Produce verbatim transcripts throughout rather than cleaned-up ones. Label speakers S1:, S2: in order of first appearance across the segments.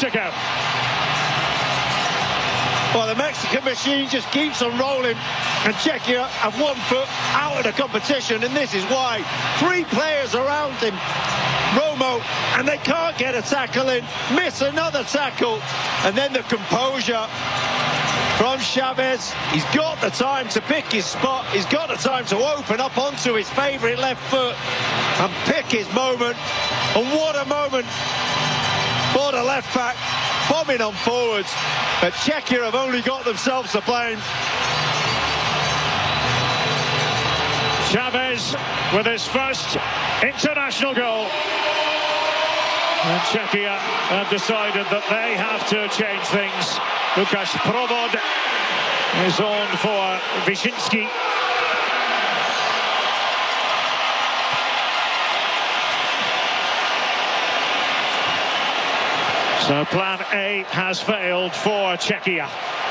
S1: Mexico.
S2: Well, the Mexican machine just keeps on rolling, and Czechia have one foot out of the competition, and this is why. Three players around him, Romo, and they can't get a tackle in, miss another tackle, and then the composure from Chavez. He's got the time to pick his spot, he's got the time to open up onto his favourite left foot and pick his moment, and what a moment for the left back, bombing on forwards. But Czechia have only got themselves to blame.
S1: Chavez with his first international goal. And Czechia have decided that they have to change things. Lukáš Provod is on for Wyszynski. So plan A has failed for Czechia.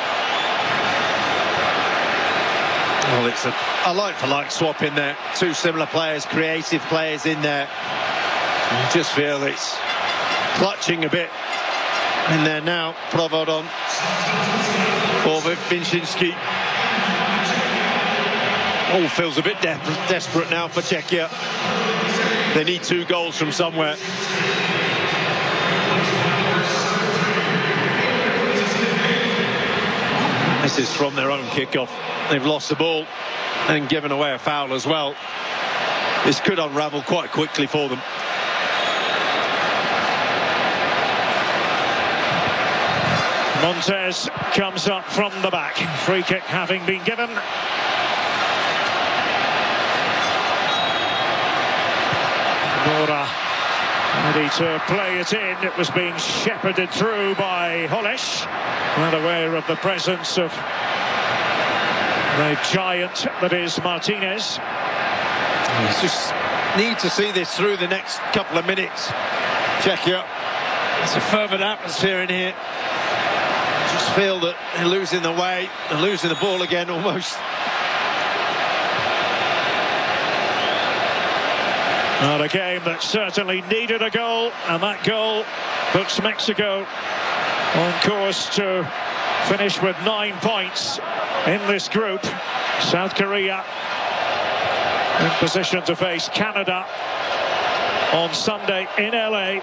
S2: Well, it's a, a like-for-like swap in there. Two similar players, creative players in there. You just feel it's clutching a bit. And there now, Provod on for Wyszynski. All feels a bit de desperate now for Czechia. They need two goals from somewhere. This is from their own kickoff. They've lost the ball and given away a foul as well. This could unravel quite quickly for them.
S1: Montes comes up from the back. Free kick having been given. Mora ready to play it in. It was being shepherded through by Holeš. Not aware of the presence of the giant that is Martinez.
S2: You just need to see this through the next couple of minutes. Czechia, it's a fervent atmosphere in here. Just feel that they're losing the way, they're losing the ball again almost.
S1: Well, a game that certainly needed a goal, and that goal puts Mexico on course to finish with nine points in this group. South Korea in position to face Canada on Sunday in L A.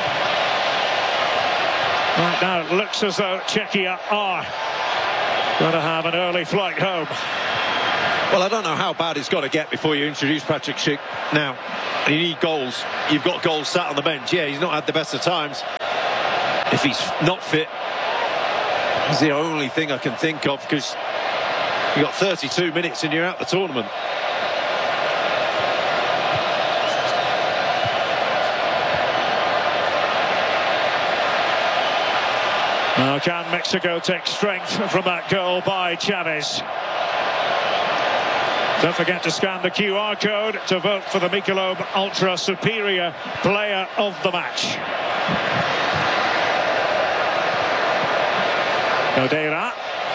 S1: Right now it looks as though Czechia are going to have an early flight home.
S2: Well, I don't know how bad it's got to get before you introduce Patrick Schick now. You need goals. You've got goals sat on the bench. Yeah, he's not had the best of times. If he's not fit, it's the only thing I can think of, because you've got thirty-two minutes and you're out the tournament.
S1: Now, can Mexico take strength from that goal by Chavez? Don't forget to scan the Q R code to vote for the Michelob Ultra Superior Player of the Match. Odeira.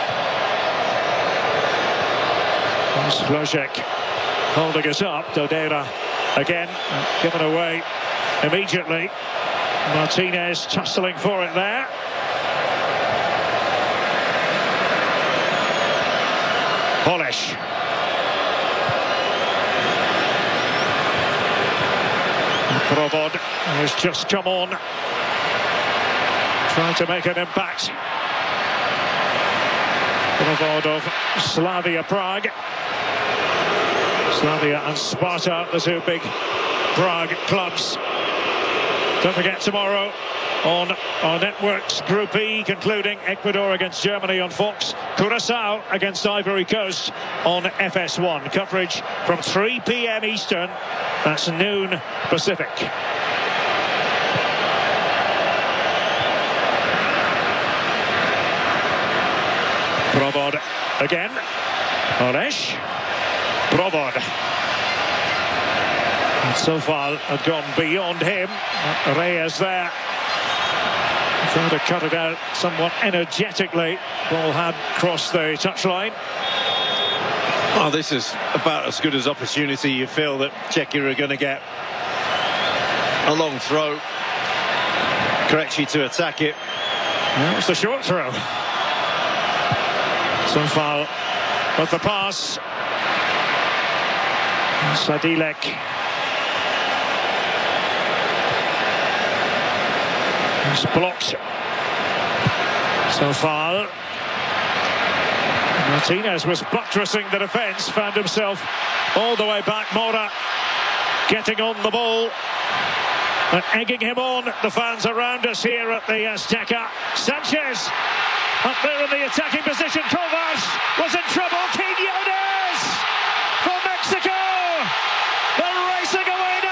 S1: Slojek holding us up. Odeira again given away immediately. Martinez tussling for it there. Holeš. Provod has just come on, trying to make an impact. Provod of Slavia Prague. Slavia and Sparta, the two big Prague clubs. Don't forget tomorrow on our networks, Group E, concluding Ecuador against Germany on Fox, Curaçao against Ivory Coast on F S one. Coverage from three p m Eastern, that's noon Pacific. Provod again. Holeš. Provod. And so far had gone beyond him. Reyes there. Trying to cut it out somewhat energetically. Ball had crossed the touchline.
S2: Oh, this is about as good as opportunity you feel that Czechia are going to get. A long throw. Krejci to attack it.
S1: Yeah, it's a short throw. Sunfal with the pass. Sadilek. It's blocked. Sunfal. Martinez was buttressing the defence, found himself all the way back. Mora getting on the ball and egging him on. The fans around us here at the Azteca. Sanchez up there in the attacking position. Kovacs was in trouble. Quiñones for Mexico. They're racing away now.